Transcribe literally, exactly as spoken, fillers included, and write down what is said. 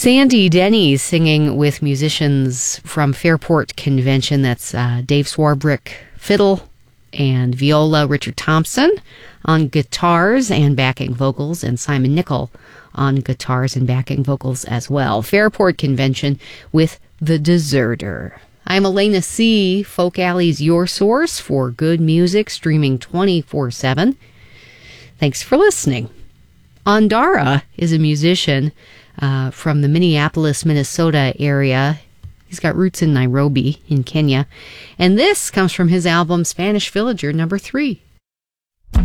Sandy Denny singing with musicians from Fairport Convention. That's uh, Dave Swarbrick, fiddle and viola, Richard Thompson on guitars and backing vocals, and Simon Nickel on guitars and backing vocals as well. Fairport Convention with The Deserter. I'm Elena C., Folk Alley's your source for good music, streaming twenty-four seven. Thanks for listening. Andara is a musician uh, from the Minneapolis, Minnesota area. He's got roots in Nairobi, in Kenya. And this comes from his album Spanish Villager number three.